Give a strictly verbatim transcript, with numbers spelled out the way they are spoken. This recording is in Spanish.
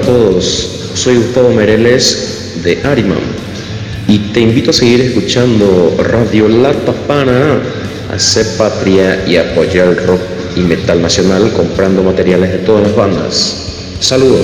todos, soy Gustavo Mereles de Ariman y te invito a seguir escuchando Radio La Tapana, hacer patria y apoyar el rock y metal nacional comprando materiales de todas las bandas. Saludos.